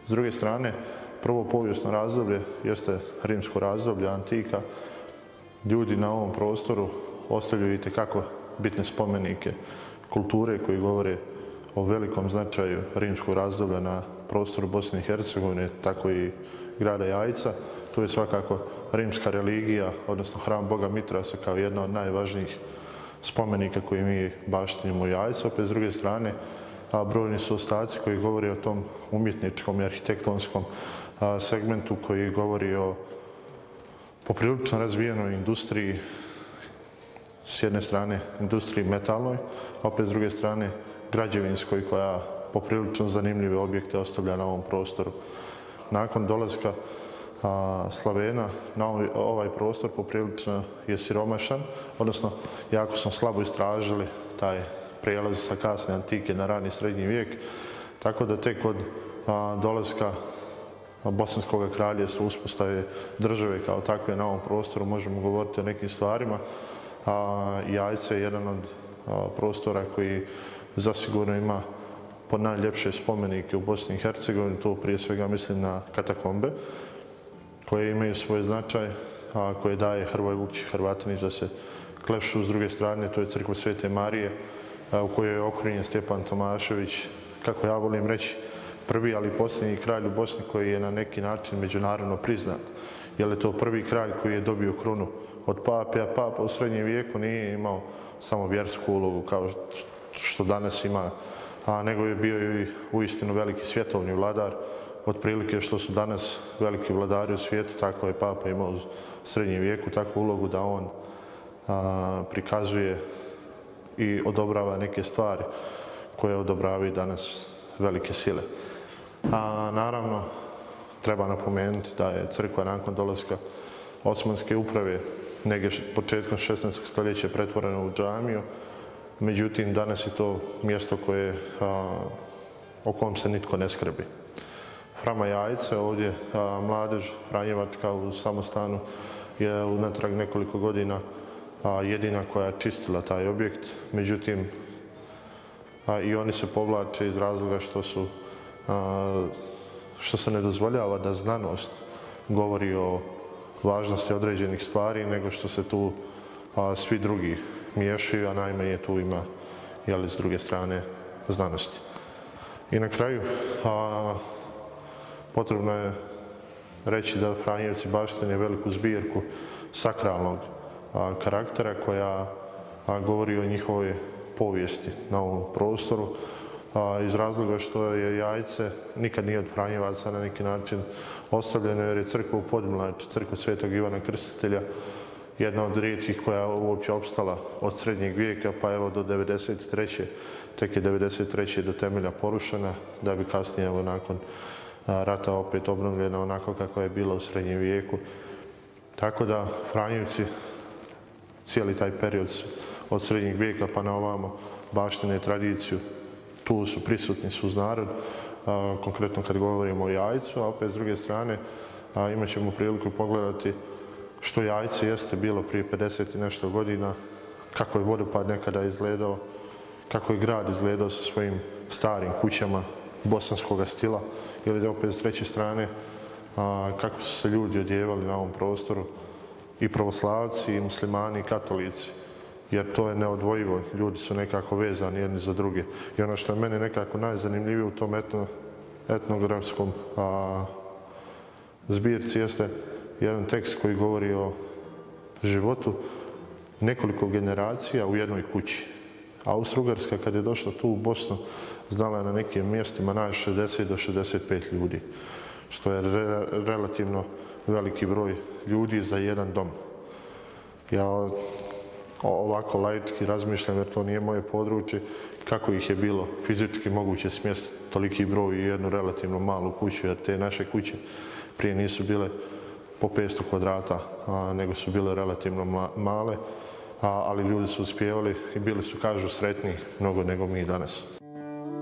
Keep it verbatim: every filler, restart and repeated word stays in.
S druge strane, prvo povijesno razdoblje jeste rimsko razdoblje, antika. Ljudi na ovom prostoru ostavljaju itekako bitne spomenike kulture koji govore o velikom značaju rimskog razdoblja na prostoru Bosne i Hercegovine, tako i grada Jajca. Tu je svakako rimska religija, odnosno hram Boga Mitrasa kao jedna od najvažnijih spomenika koji mi baštinimo u Jajcu. Opet s druge strane, brojni su ostaci koji govori o tom umjetničkom i arhitektonskom segmentu koji govori o poprilično razvijenoj industriji, s jedne strane industriji metalnoj, a opet s druge strane građevinskoj koja poprilično zanimljive objekte ostavlja na ovom prostoru. Nakon dolaska Slavena na ovaj prostor poprilično je siromašan, odnosno jako smo slabo istražili taj prijelaz sa kasne antike na rani srednji vijek, tako da tek od dolaska Bosanskog kraljevstva, uspostave države kao takve na ovom prostoru možemo govoriti o nekim stvarima. Jajce je jedan od prostora koji zasigurno ima po najljepše spomenike u Bosni i Hercegovini, to prije svega mislim na katakombe, koje imaju svoj značaj, koje daje Hrvoje Vukčić Hrvatinić da se klepšu. S druge strane, to je crkva Svete Marije, u kojoj je okrunjen Stjepan Tomašević, kako ja volim reći, prvi, ali posljednji kralj u Bosni koji je na neki način međunarodno priznat. Jer je to prvi kralj koji je dobio krunu od pape, a papa u srednjem vijeku nije imao samo vjersku ulogu kao što danas ima, a nego je bio i uistinu veliki svjetovni vladar. Otprilike što su danas veliki vladari u svijetu, tako je papa imao u srednjem vijeku takvu ulogu da on a, prikazuje i odobrava neke stvari koje odobravaju danas velike sile. A naravno, treba napomenuti da je crkva nakon dolaska Osmanske uprave negdje početkom šesnaestog stoljeća pretvorena u džamiju, međutim danas je to mjesto koje, a, o kom se nitko ne skrbi. Hrama Jajce, ovdje a, mladež Franjevačka u samostanu je unatrag nekoliko godina a, jedina koja je čistila taj objekt, međutim a, i oni se povlače iz razloga što su a, što se ne dozvoljava da znanost govori o važnosti određenih stvari, nego što se tu a, svi drugi miješaju, a najmanje tu ima, jeli, s druge strane, znanosti. I na kraju, a, potrebno je reći da Franjevci baštine veliku zbirku sakralnog a, karaktera koja a, govori o njihovoj povijesti na ovom prostoru, a, iz razloga što je Jajce nikad nije od Franjevaca na neki način ostavljeno, jer je crkva u Podmlači, crkva Svetog Ivana Krstitelja, jedna od rijetkih koja je uopće opstala od srednjeg vijeka, pa evo do devedeset treće tek je devedeset treće do temelja porušena, da bi kasnije evo nakon rata opet obnovljena onako kako je bila u srednjem vijeku. Tako da Franjevci cijeli taj period su od srednjeg vijeka pa na ovamo baštine tradiciju, tu su prisutni su uz narod, a, konkretno kad govorimo o Jajcu, a opet s druge strane a, imat ćemo priliku pogledati što Jajce jeste bilo prije pedeset i nešto godina, kako je vodopad nekada izgledao, kako je grad izgledao sa svojim starim kućama bosanskog stila, ili opet s treće strane a, kako su se ljudi odjevali na ovom prostoru, i pravoslavci, i muslimani, i katolici, jer to je neodvojivo, ljudi su nekako vezani jedni za druge. I ono što je meni nekako najzanimljivije u tom etno, etnografskom a, zbirci jeste jedan tekst koji govori o životu nekoliko generacija u jednoj kući. Austro-Ugarska, kad je došla tu u Bosnu, znala je na nekim mjestima naći šezdeset do šezdeset pet ljudi, što je re, relativno veliki broj ljudi za jedan dom. Ja ovako laički razmišljam, jer to nije moje područje, kako ih je bilo fizički moguće smjestiti toliki broj u jednu relativno malu kuću, jer te naše kuće prije nisu bile po petsto kvadrata, a, nego su bile relativno male, a, ali ljudi su uspjevali i bili su, kažu, sretniji mnogo nego mi danas.